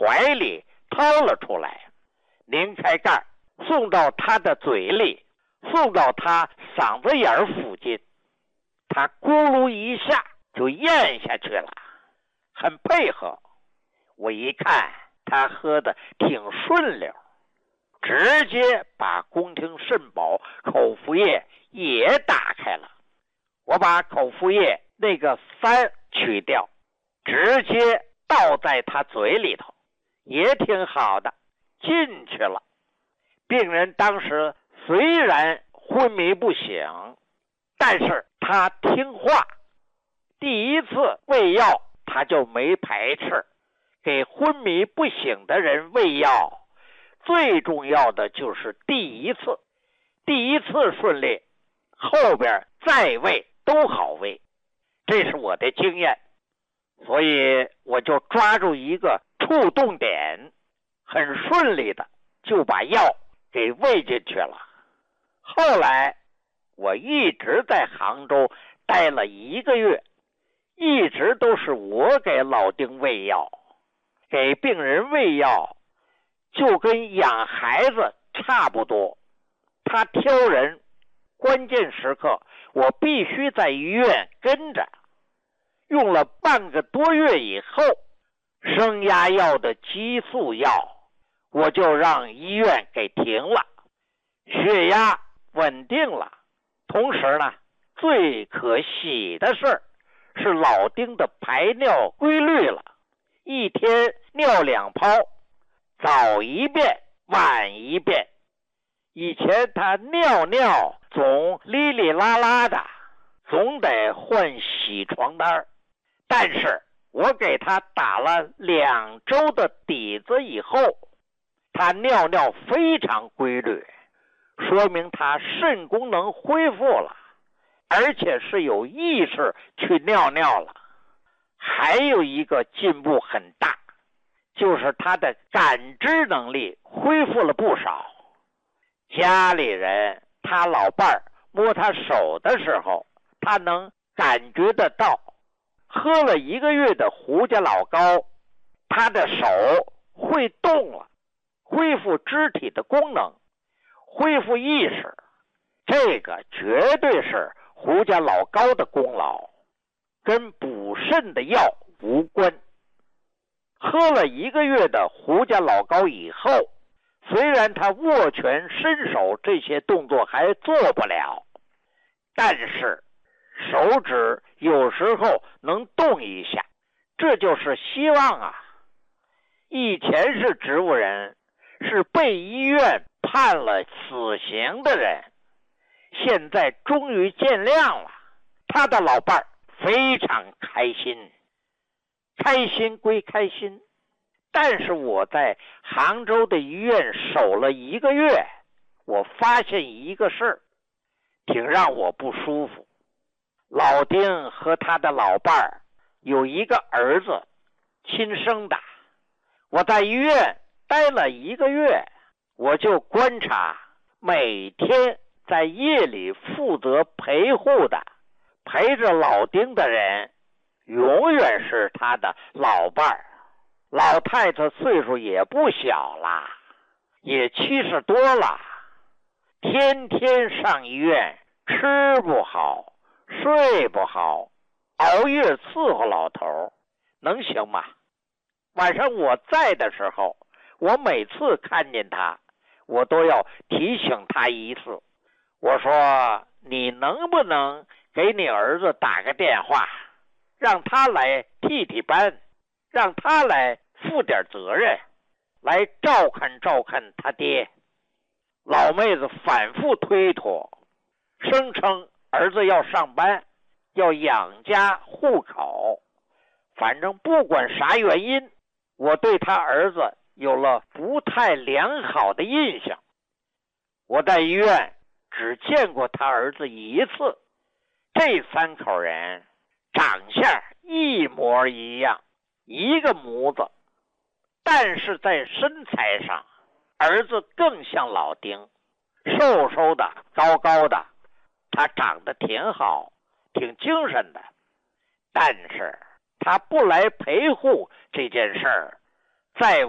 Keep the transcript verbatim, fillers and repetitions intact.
怀里掏了出来，拧开盖，送到他的嘴里，送到他嗓子眼附近，他咕噜一下就咽下去了，很配合。我一看他喝的挺顺溜，直接把宫廷肾宝口服液也打开了。我把口服液那个三取掉，直接倒在他嘴里头，也挺好的，进去了。病人当时虽然昏迷不醒，但是他听话。第一次喂药他就没排斥，给昏迷不醒的人喂药，最重要的就是第一次，第一次顺利，后边再喂都好喂，这是我的经验。所以我就抓住一个触动点，很顺利的就把药给喂进去了。后来我一直在杭州待了一个月，一直都是我给老丁喂药。给病人喂药就跟养孩子差不多，他挑人，关键时刻我必须在医院跟着。用了半个多月以后，升压药的激素药我就让医院给停了，血压稳定了。同时呢，最可喜的事是老丁的排尿规律了，一天尿两泡，早一遍晚一遍。以前他尿尿总哩哩啦啦的，总得换洗床单，但是我给他打了两周的底子以后，他尿尿非常规律，说明他肾功能恢复了，而且是有意识去尿尿了。还有一个进步很大，就是他的感知能力恢复了不少。家里人他老伴儿摸他手的时候，他能感觉得到。喝了一个月的胡家老膏，他的手会动了，恢复肢体的功能，恢复意识，这个绝对是胡家老膏的功劳，跟补肾的药无关。喝了一个月的胡家老膏以后，虽然他握拳伸手这些动作还做不了，但是手指有时候能动一下，这就是希望啊。以前是植物人，是被医院判了死刑的人，现在终于见谅了，他的老伴儿非常开心。开心归开心，但是我在杭州的医院守了一个月，我发现一个事儿，挺让我不舒服。老丁和他的老伴儿有一个儿子，亲生的。我在医院待了一个月，我就观察，每天在夜里负责陪护的，陪着老丁的人，永远是他的老伴儿。老太太岁数也不小了，也七十多了，天天上医院，吃不好睡不好，熬夜伺候老头，能行吗？晚上我在的时候，我每次看见他，我都要提醒他一次。我说，你能不能给你儿子打个电话，让他来替替班，让他来负点责任，来照看照看他爹。老妹子反复推脱，声称儿子要上班，要养家糊口。反正不管啥原因，我对他儿子有了不太良好的印象。我在医院只见过他儿子一次，这三口人长相一模一样，一个模子，但是在身材上，儿子更像老丁，瘦瘦的，高高的，他长得挺好，挺精神的。但是他不来陪护这件事儿，在